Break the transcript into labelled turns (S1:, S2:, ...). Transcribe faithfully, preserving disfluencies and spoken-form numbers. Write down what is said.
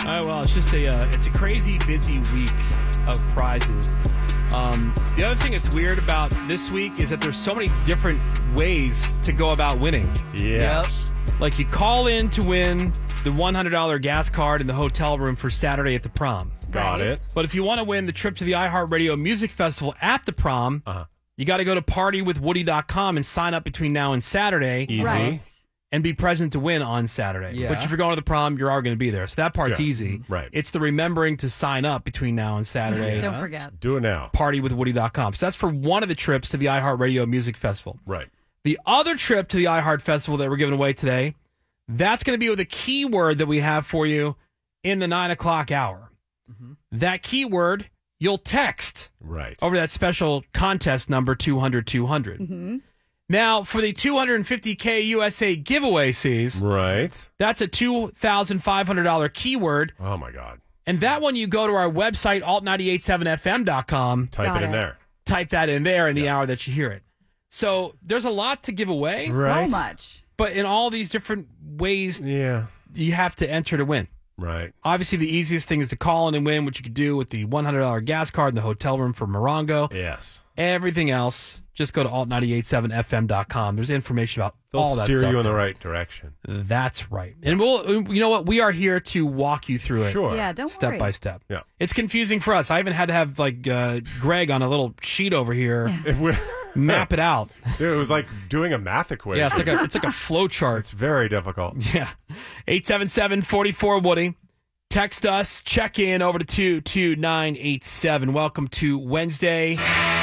S1: right, well, it's just a uh, it's a crazy busy week of prizes. Um, the other thing that's weird about this week is that there's so many different ways to go about winning.
S2: Yes.
S1: Yep. Like you call in to win the one hundred dollars gas card in the hotel room for Saturday at the prom.
S2: Got it.
S1: But if you want to win the trip to the iHeartRadio Music Festival at the prom,
S2: uh-huh.
S1: you got to go to party with woody dot com and sign up between now and Saturday.
S2: Easy.
S3: Right.
S1: And be present to win on Saturday.
S3: Yeah.
S1: But if you're going to the prom, you're already going to be there. So that part's
S2: Yeah.
S1: easy.
S2: Right.
S1: It's the remembering to sign up between now and Saturday.
S3: Don't forget.
S2: Do it now.
S1: party with woody dot com. So that's for one of the trips to the iHeartRadio Music Festival.
S2: Right.
S1: The other trip to the iHeart Festival that we're giving away today, that's going to be with a keyword that we have for you in the nine o'clock hour. Mm-hmm. That keyword you'll text
S2: Right.
S1: over that special contest number two hundred two hundred.
S3: Mm-hmm.
S1: Now, for the two hundred fifty K U S A giveaway, C's,
S2: Right.
S1: that's a two thousand five hundred dollars keyword.
S2: Oh, my God.
S1: And that one, you go to our website, alt nine eighty-seven f m dot com.
S2: Type
S3: Got
S2: it in
S3: it.
S2: there.
S1: Type that in there in the hour that you hear it. So there's a lot to give away,
S2: Right.
S3: So much.
S1: but in all these different ways,
S2: Yeah.
S1: you have to enter to win.
S2: Right.
S1: Obviously, the easiest thing is to call in and win, which you could do with the one hundred dollars gas card in the hotel room for Morongo.
S2: Yes.
S1: Everything else, just go to alt nine eighty-seven f m dot com. There's information about
S2: They'll
S1: all that
S2: steer
S1: stuff.
S2: you in the
S1: there.
S2: right direction.
S1: That's right. And we'll, you know what? We are here to walk you through it.
S2: Sure.
S3: Yeah, don't
S1: Step
S3: worry.
S1: by step.
S2: Yeah.
S1: It's confusing for us. I even had to have like uh, Greg on a little sheet over here
S2: It, w-
S1: map it out.
S2: it was like doing a math equation.
S1: Yeah, it's like a it's like a flow chart.
S2: It's very difficult.
S1: Yeah. eight seven seven, four four, Woody. Text us, check in over to two two nine eight seven. Welcome to Wednesday.